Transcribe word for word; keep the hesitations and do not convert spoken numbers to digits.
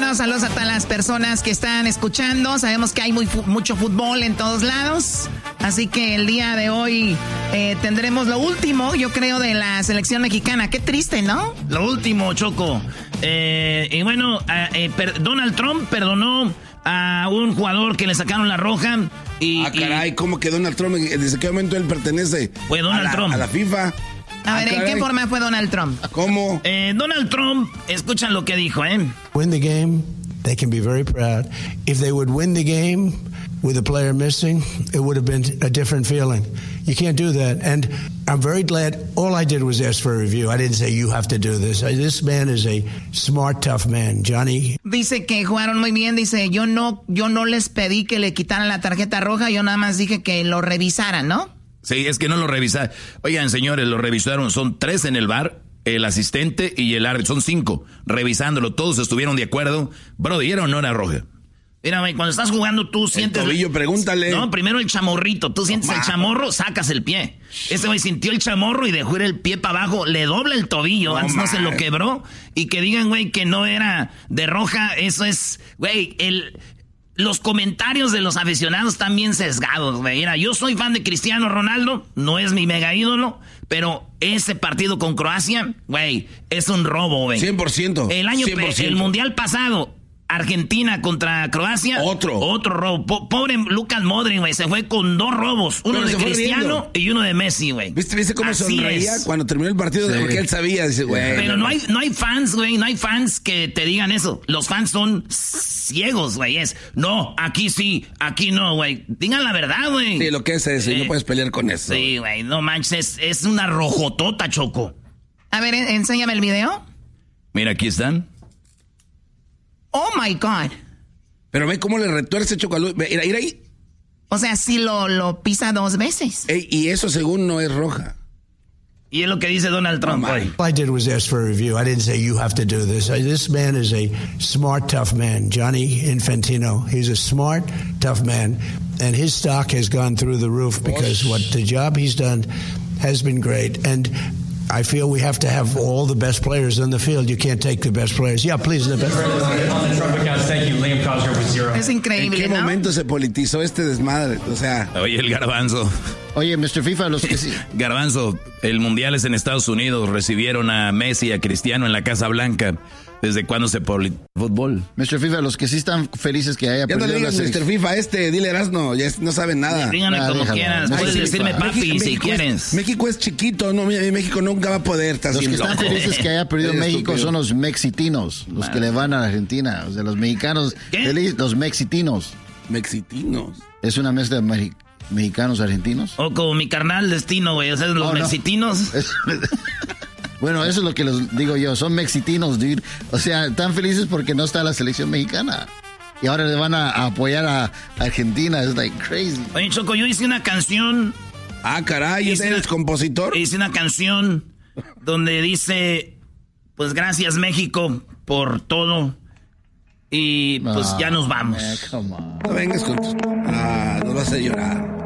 mandados saludos a todas las personas que están escuchando. Sabemos que hay muy, mucho fútbol en todos lados. Así que el día de hoy eh, tendremos lo último, yo creo, de la selección mexicana. Qué triste, ¿no? Lo último, Choco. Eh, y bueno, eh, eh, per- Donald Trump perdonó a un jugador que le sacaron la roja. Y, ah, caray, y, ¿cómo que Donald Trump? ¿Desde qué momento él pertenece? Fue Donald a la, Trump. A la FIFA. A ah, ver, ¿en caray. qué forma fue Donald Trump? ¿Cómo? Eh, Donald Trump, escuchan lo que dijo, ¿eh? Win the game, they can be very proud. If they would win the game with a player missing, it would have been a different feeling. You can't do that. And I'm very glad all I did was ask for a review. I didn't say you have to do this. This man is a smart, tough man. Johnny. Dice que jugaron muy bien. Dice, yo no, yo no les pedí que le quitaran la tarjeta roja. Yo nada más dije que lo revisaran, ¿no? Sí, es que no lo revisaron. Oigan, señores, lo revisaron. Son tres en el bar, el asistente y el árbitro. Son cinco revisándolo. Todos estuvieron de acuerdo. Bro, ¿dieron o no era roja? Mira, güey, cuando estás jugando tú sientes... El tobillo, pregúntale. No, primero el chamorrito. Tú sientes el chamorro, sacas el pie. Ese güey sintió el chamorro y dejó ir el pie para abajo. Le dobla el tobillo. No, antes no se lo quebró. Y que digan, güey, que no era de roja. Eso es, güey, el... Los comentarios de los aficionados están bien sesgados, güey. Mira, yo soy fan de Cristiano Ronaldo, no es mi mega ídolo, pero ese partido con Croacia, güey, es un robo, güey. cien por ciento. El año, cien por ciento. el mundial pasado, Argentina contra Croacia. Otro. Otro robo. Po- pobre Lucas Modric, güey, se fue con dos robos. Uno Pero de se fue Cristiano riendo. y uno de Messi, güey. ¿Viste, ¿Viste cómo Así sonreía es. cuando terminó el partido? Sí. Porque él sabía, dice, güey. Pero no hay, no hay fans, güey, no hay fans que te digan eso. Los fans son ciegos, güey. Es, no, aquí sí, aquí no, güey. Digan la verdad, güey. Sí, lo que es eso, y Eh, no puedes pelear con eso. Sí, güey, no manches, es, es una rojotota, Choco. A ver, en- enséñame el video. Mira, aquí están. Oh, my God. Pero ve cómo le retuerce Chocalu. Mira, mira ahí. O sea, sí lo, lo pisa dos veces. Ey, y eso según no es roja. Y es lo que dice Donald Trump, Oh, güey. my. All I did was ask for a review. I didn't say you have to do this. I, this man is a smart, tough man. Johnny Infantino. He's a smart, tough man. And his stock has gone through the roof because what the job he's done has been great. And I feel we have to have all the best players on the field. You can't take the best players. Yeah, please, the best. On the Trump account, thank you. Liam Cosgrove with zero. Es ¿En increíble, qué ¿no? momento se politizó este desmadre? O sea, Oye, el garbanzo. Oye, mister FIFA, los que sí. Garbanzo, el mundial es en Estados Unidos. Recibieron a Messi y a Cristiano en la Casa Blanca. ¿Desde cuándo se poli- fútbol? mister FIFA, los que sí están felices que haya ya no perdido le la digas mister selección. FIFA, este, dile Erasno, ya es- no saben nada. Díganle Ah, como déjalo. quieras. México- Puedes decirme México- papi si México quieres. Es, México es chiquito, no, mi- México nunca va a poder estar Los que haciendo- están felices que haya perdido Eres México estúpido. son los mexitinos, los que le van a Argentina. O sea, los mexicanos, ¿Qué? feliz- los mexitinos. Mexitinos. Es una mezcla de mexi- mexicanos argentinos. O como mi carnal destino, güey. O sea, los Oh, no. mexitinos. Es- bueno, eso es lo que les digo yo, son mexitinos, dude. O sea, están felices porque no está la selección mexicana. Y ahora le van a, a apoyar a Argentina, es like crazy. Oye, Choco, yo hice una canción. Ah, caray, Hice ¿eres una- compositor? Hice una canción donde dice, pues gracias México por todo. Y pues Ah, ya nos vamos. man, come on. No vengas con tus... Ah, nos vas a llorar.